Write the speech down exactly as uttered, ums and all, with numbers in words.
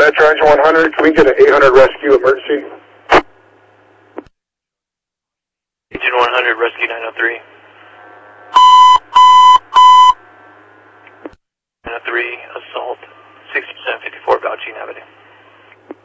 Metro Engine one hundred, can we get an eight hundred rescue emergency? Engine one hundred, rescue nine oh three. nine oh three, assault, sixty-seven fifty-four, Valjean Avenue.